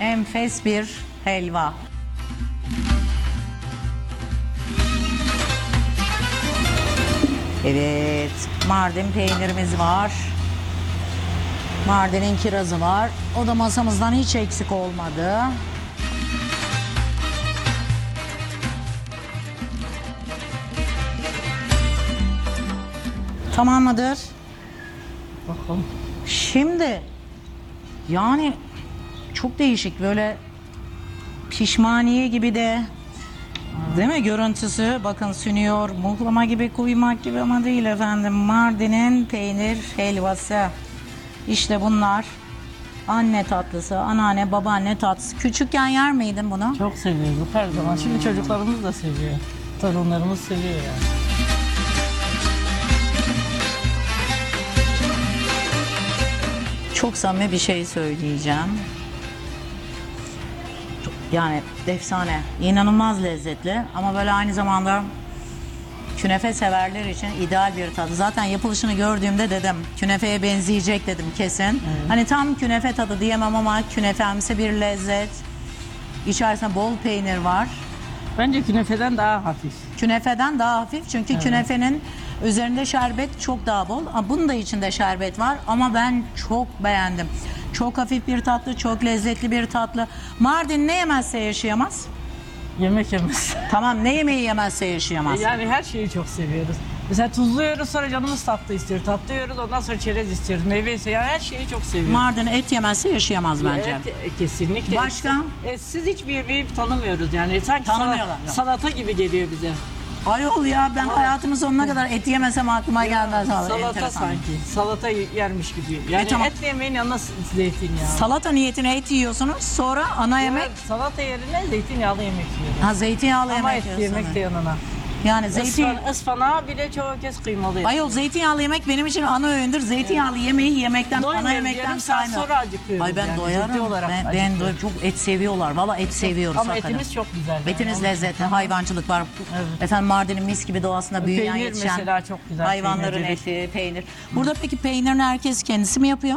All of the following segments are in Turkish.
enfes bir helva. Evet, Mardin peynirimiz var. Mardin'in kirazı var. O da masamızdan hiç eksik olmadı. Tamam mıdır? Bakalım. Şimdi yani çok değişik, böyle pişmaniye gibi de, değil mi görüntüsü? Bakın sünüyor, muhlama gibi, kuymak gibi ama değil efendim. Mardin'in peynir helvası. İşte bunlar anne tatlısı, anneanne, babaanne tatlısı. Küçükken yer miydin bunu? Çok seviyorduk her zaman. Şimdi çocuklarımız da seviyor. Torunlarımız seviyor yani. Çok samimi bir şey söyleyeceğim. Yani efsane, inanılmaz lezzetli ama böyle aynı zamanda künefe severler için ideal bir tadı. Zaten yapılışını gördüğümde dedim künefeye benzeyecek dedim kesin. Evet. Hani tam künefe tadı diyemem ama künefemsi bir lezzet. İçerisinde bol peynir var. Bence künefeden daha hafif. Künefeden daha hafif çünkü künefenin üzerinde şerbet çok daha bol. Bunun da içinde şerbet var ama ben çok beğendim. Çok hafif bir tatlı, çok lezzetli bir tatlı. Mardin ne yemezse yaşayamaz. Yemek yemez. Tamam, ne yemeği yemezse yaşayamaz. Yani her şeyi çok seviyoruz. Mesela tuzlu yiyoruz, sonra canımız tatlı istiyor. Tatlı yiyoruz, ondan sonra çerez istiyoruz. Meyve ise yani her şeyi çok seviyoruz. Mardin et yemezse yaşayamaz bence. Evet, kesinlikle. Başka? Etsiz hiçbir yemeği tanımıyoruz yani. Sanki Tanımıyorlar. salata gibi geliyor bize. Ayol ya, ben hayatımın sonuna kadar et yemesem aklıma gelmez. Salata Enteresan. sanki. Salata yermiş gibi. Yani tamam. et yemeğin yanına zeytinyağı. Salata niyetine et yiyorsunuz, sonra ana yemek. Salata yerine zeytinyağlı yemek yiyoruz. Ha, zeytinyağlı Ama yemek et yiyorsunuz. yemek de yanına. Yani zeytin. Ispanağı bile çoğu kez kıymalı yapıyor. Ayol, zeytinyağlı yemek benim için ana öğündür. Zeytinyağlı yemeği yemekten, ana yemekten yarım saat saymıyorum. sonra acıkıyoruz. Ay ben yani, ciddi doyarım. olarak Ben acıkıyoruz. doyarım. Çok et seviyorlar. Valla et seviyoruz Ama hakikaten. etimiz çok güzel. yani. Etiniz lezzetli, hayvancılık var. Evet. Efendim Mardin'in mis gibi doğasında büyüyen, Peynir yetişen mesela çok güzel, hayvanların peynircilik. eti, peynir. Burada peki peynirini herkes kendisi mi yapıyor?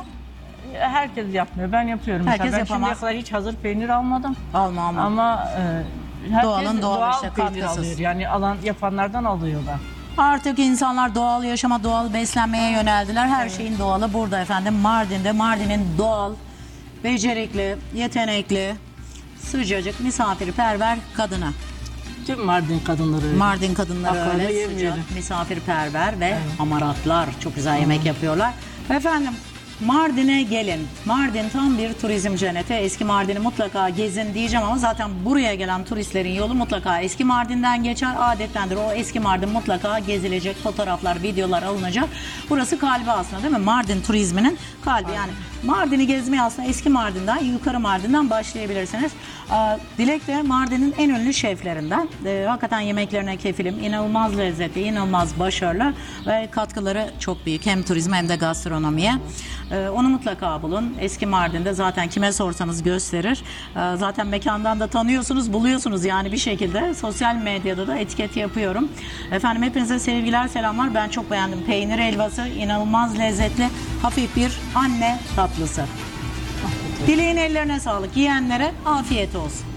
Herkes yapmıyor. Ben yapıyorum. Herkes Mesela ben yapamaz. şimdiye kadar hiç hazır peynir almadım. Alma. Ama herkes Doğalın doğal işte, peynir katkısız. alıyor. Yani yapanlardan alıyorlar. Artık insanlar doğal yaşama, doğal beslenmeye yöneldiler. Her şeyin doğalı burada efendim. Mardin'de, Mardin'in doğal, becerikli, yetenekli, sıcacık, misafirperver kadını. Tüm Mardin kadınları öyle. Mardin kadınları Baklava öyle yemeyelim. sıcak, misafirperver ve hamaratlar. Çok güzel yemek yapıyorlar. Efendim Mardin'e gelin. Mardin tam bir turizm cenneti. Eski Mardin'i mutlaka gezin diyeceğim ama zaten buraya gelen turistlerin yolu mutlaka eski Mardin'den geçer. Adettendir, o eski Mardin mutlaka gezilecek, fotoğraflar, videolar alınacak. Burası kalbi aslında, değil mi? Mardin turizminin kalbi. Yani Mardin'i gezmeye aslında eski Mardin'den, yukarı Mardin'den başlayabilirsiniz. Dilek de Mardin'in en ünlü şeflerinden. Hakikaten yemeklerine kefilim. İnanılmaz lezzetli, inanılmaz başarılı ve katkıları çok büyük. Hem turizme hem de gastronomiye. Onu mutlaka bulun. Eski Mardin'de zaten kime sorsanız gösterir. Zaten mekandan da tanıyorsunuz, buluyorsunuz yani bir şekilde. Sosyal medyada da etiket yapıyorum. Efendim hepinize sevgiler, selamlar. Ben çok beğendim. Peynir helvası inanılmaz lezzetli. Hafif bir anne tatlısı. Dileğin ellerine sağlık. Yiyenlere afiyet olsun.